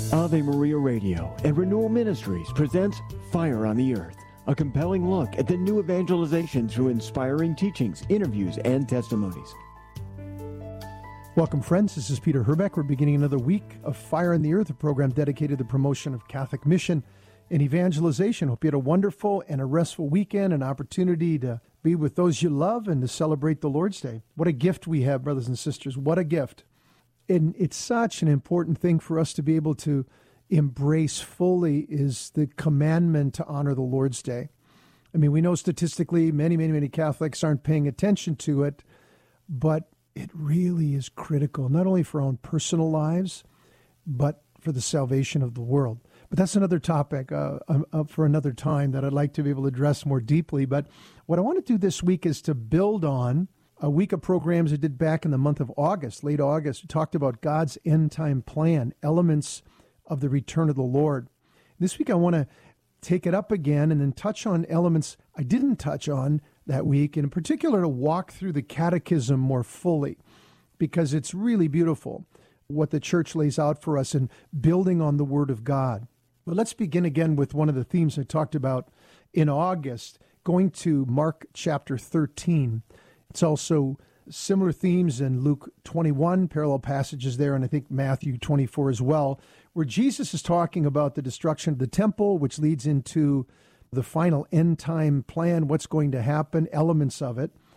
Ave Maria Radio and Renewal Ministries presents Fire on the Earth, a compelling look at the new evangelization through inspiring teachings, interviews, and testimonies. Welcome, friends. This is Peter Herbeck. We're beginning another week of Fire on the Earth, a program dedicated to the promotion of Catholic mission and evangelization. Hope you had a wonderful and a restful weekend, an opportunity to be with those you love and to celebrate the Lord's Day. What a gift we have, brothers and sisters. What a gift. And it's such an important thing for us to be able to embrace fully is the commandment to honor the Lord's Day. I mean, we know statistically many Catholics aren't paying attention to it, but it really is critical, not only for our own personal lives, but for the salvation of the world. But that's another topic for another time that I'd like to be able to address more deeply. But what I want to do this week is to build on a week of programs I did back in the month of August, late August. We talked about God's end-time plan, elements of the return of the Lord. This week I want to take it up again and then touch on elements I didn't touch on that week, and in particular to walk through the catechism more fully, because it's really beautiful what the church lays out for us in building on the Word of God. But let's begin again with one of the themes I talked about in August, going to Mark chapter 13. It's also similar themes in Luke 21, parallel passages there, and I think Matthew 24 as well, where Jesus is talking about the destruction of the temple, which leads into the final end-time plan, what's going to happen, elements of it.